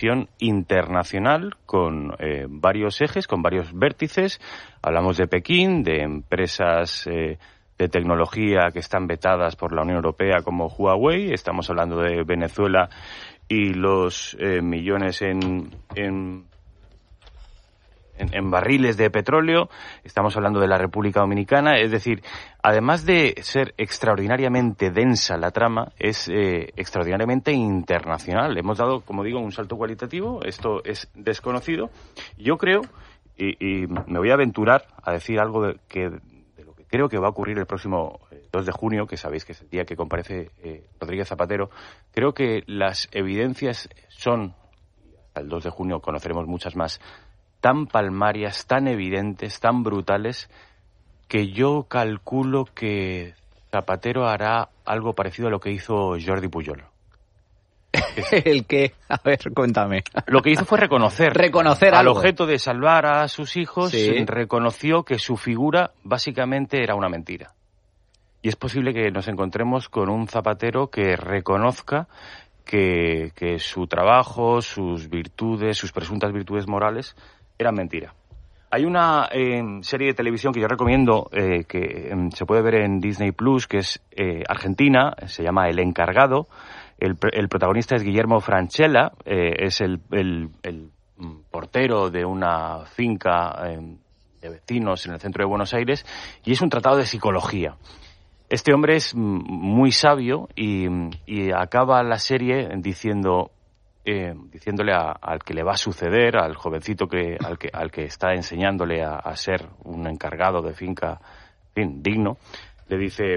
internacional con varios ejes, con varios vértices. Hablamos de Pekín, de empresas de tecnología que están vetadas por la Unión Europea como Huawei. Estamos hablando de Venezuela y los millones en barriles de petróleo. Estamos hablando de la República Dominicana. Es decir, además de ser extraordinariamente densa la trama, es extraordinariamente internacional. Hemos dado, como digo, un salto cualitativo. Esto es desconocido. Yo creo, y me voy a aventurar a decir algo de lo que creo que va a ocurrir el próximo 2 de junio, que sabéis que es el día que comparece Rodríguez Zapatero. Creo que las evidencias son, hasta el 2 de junio conoceremos muchas más, tan palmarias, tan evidentes, tan brutales, que yo calculo que Zapatero hará algo parecido a lo que hizo Jordi Pujol. ¿El qué? A ver, cuéntame. Lo que hizo fue reconocer al algo. Objeto de salvar a sus hijos, sí. Reconoció que su figura básicamente era una mentira. Y es posible que nos encontremos con un Zapatero que reconozca que su trabajo, sus virtudes, sus presuntas virtudes morales eran mentira. Hay una serie de televisión que yo recomiendo, que se puede ver en Disney Plus, que es argentina, se llama El Encargado. El protagonista es Guillermo Francella, es el portero de una finca de vecinos en el centro de Buenos Aires, y es un tratado de psicología. Este hombre es muy sabio y acaba la serie diciéndole al que le va a suceder, al jovencito al que está enseñándole a ser un encargado de finca, en fin, digno, le dice: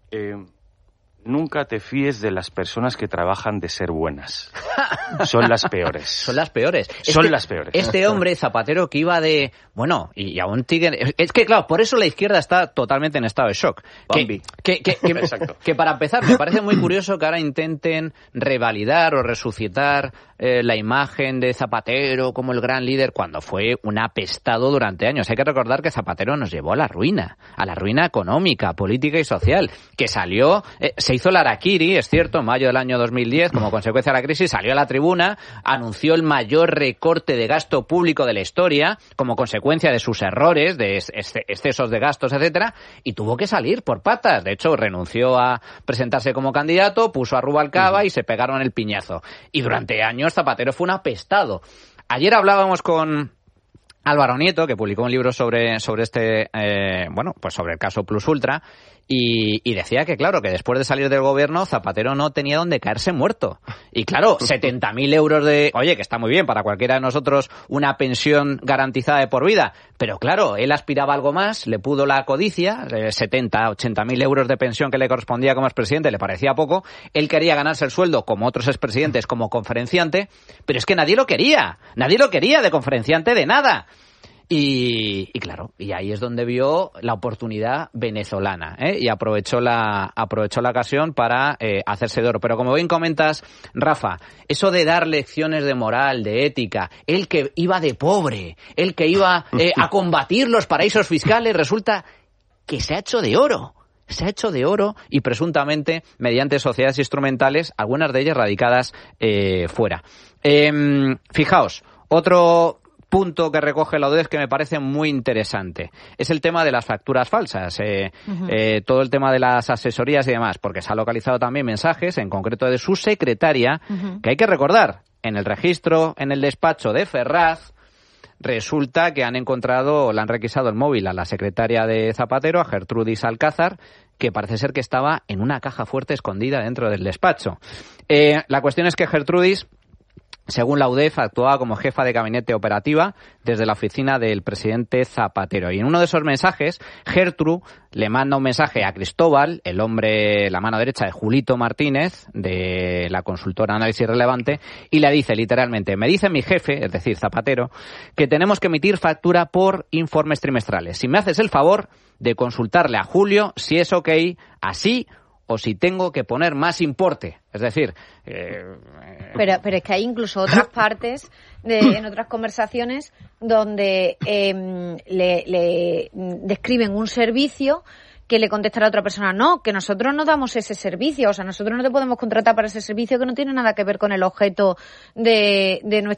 nunca te fíes de las personas que trabajan de ser buenas. Son las peores. Son las peores. Son las peores. Este hombre, Zapatero, que iba de... Bueno, y aún sigue... Es que, claro, por eso la izquierda está totalmente en estado de shock. Que para empezar, me parece muy curioso que ahora intenten revalidar o resucitar la imagen de Zapatero como el gran líder, cuando fue un apestado durante años. Hay que recordar que Zapatero nos llevó a la ruina económica, política y social, que salió... se hizo el harakiri, es cierto, en mayo del año 2010, como consecuencia de la crisis, salió a la tribuna, anunció el mayor recorte de gasto público de la historia, como consecuencia de sus errores, de excesos de gastos, etcétera, y tuvo que salir por patas. De hecho, renunció a presentarse como candidato, puso a Rubalcaba y se pegaron el piñazo. Y durante años Zapatero fue un apestado. Ayer hablábamos con Álvaro Nieto, que publicó un libro sobre este, sobre el caso Plus Ultra, y decía que, claro, que después de salir del gobierno, Zapatero no tenía donde caerse muerto. Y claro, 70.000 euros que está muy bien para cualquiera de nosotros, una pensión garantizada de por vida, pero claro, él aspiraba a algo más, le pudo la codicia, 80.000 euros de pensión que le correspondía como expresidente, le parecía poco. Él quería ganarse el sueldo como otros expresidentes, como conferenciante, pero es que nadie lo quería de conferenciante de nada. Y claro, y ahí es donde vio la oportunidad venezolana, y aprovechó la ocasión para hacerse de oro. Pero como bien comentas, Rafa, eso de dar lecciones de moral, de ética, el que iba de pobre, el que iba a combatir los paraísos fiscales, resulta que se ha hecho de oro. Se ha hecho de oro y presuntamente mediante sociedades instrumentales, algunas de ellas radicadas fuera. Fijaos, otro punto que recoge la UDEF que me parece muy interesante es el tema de las facturas falsas, todo el tema de las asesorías y demás, porque se ha localizado también mensajes, en concreto de su secretaria, que hay que recordar, en el registro, en el despacho de Ferraz, resulta que le han requisado el móvil a la secretaria de Zapatero, a Gertrudis Alcázar, que parece ser que estaba en una caja fuerte escondida dentro del despacho. La cuestión es que Gertrudis, según la UDEF, actuaba como jefa de gabinete operativa desde la oficina del presidente Zapatero. Y en uno de esos mensajes, Gertrude le manda un mensaje a Cristóbal, el hombre, la mano derecha de Julito Martínez, de la consultora Análisis Relevante, y le dice literalmente: me dice mi jefe, es decir, Zapatero, que tenemos que emitir factura por informes trimestrales. Si me haces el favor de consultarle a Julio si es ok así, o si tengo que poner más importe. Es decir... Pero es que hay incluso otras partes en otras conversaciones donde le describen un servicio que le contestará a otra persona, no, que nosotros no damos ese servicio, o sea, nosotros no te podemos contratar para ese servicio que no tiene nada que ver con el objeto de nuestra